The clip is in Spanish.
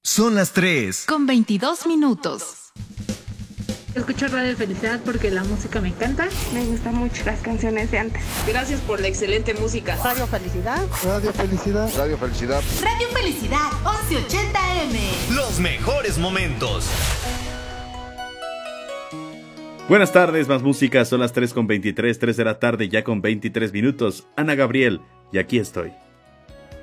Son las 3. Con 22 minutos. Escucho Radio Felicidad porque la música me encanta. Me gustan mucho las canciones de antes. Gracias por la excelente música. Radio Felicidad. Radio Felicidad. Radio Felicidad. Radio Felicidad 1180M. Los mejores momentos. Buenas tardes, más música. Son las 3:23, 3 de la tarde, ya con 23 minutos. Ana Gabriel, y aquí estoy.